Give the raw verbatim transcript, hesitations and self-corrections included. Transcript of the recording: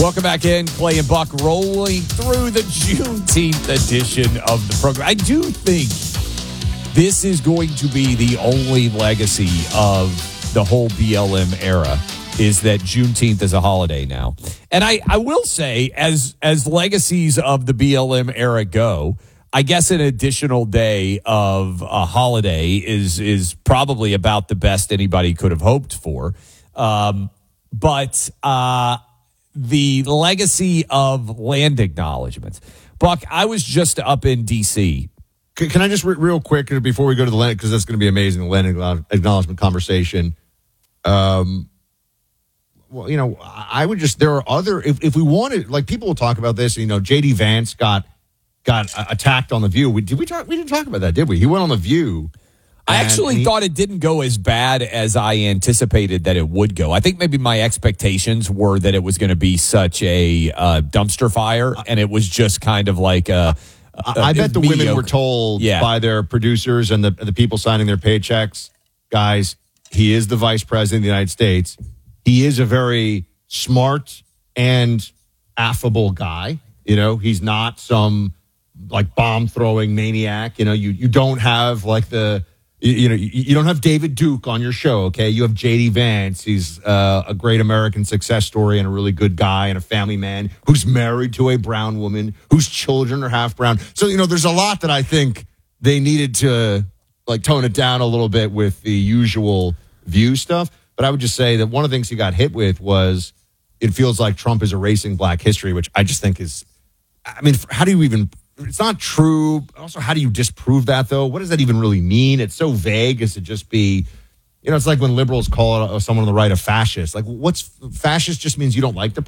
Welcome back in. Clay and Buck rolling through the Juneteenth edition of the program. I do think this is going to be the only legacy of the whole B L M era, is that Juneteenth is a holiday now. And I, I will say, as as legacies of the B L M era go, I guess an additional day of a holiday is is probably about the best anybody could have hoped for. Um, but uh, the legacy of land acknowledgments. Buck, I was just up in D C. Can, can I just re- real quick before we go to the land, because that's going to be amazing, the land acknowledgement conversation. Um, well, you know, I would just, there are other, if, if we wanted, like people will talk about this, you know, J D Vance got got uh, attacked on The View. We, did we talk? We didn't talk about that, did we? He went on The View. I actually he, thought it didn't go as bad as I anticipated that it would go. I think maybe my expectations were that it was going to be such a uh, dumpster fire, and it was just kind of like a, a I bet the mediocre. women were told yeah. by their producers and the the people signing their paychecks, guys, he is the vice president of the United States. He is a very smart and affable guy. You know, he's not some like bomb throwing maniac. You know, you you don't have like the You, you know, you, you don't have David Duke on your show, okay? You have J D Vance. He's uh, a great American success story and a really good guy and a family man who's married to a brown woman whose children are half brown. So, you know, there's a lot that I think they needed to, like, tone it down a little bit with the usual View stuff. But I would just say that one of the things he got hit with was it feels like Trump is erasing black history, which I just think is, I mean, how do you even... It's not true. Also, how do you disprove that, though? What does that even really mean? It's so vague as to just be, you know, it's like when liberals call someone on the right a fascist. Like, what's fascist just means you don't like the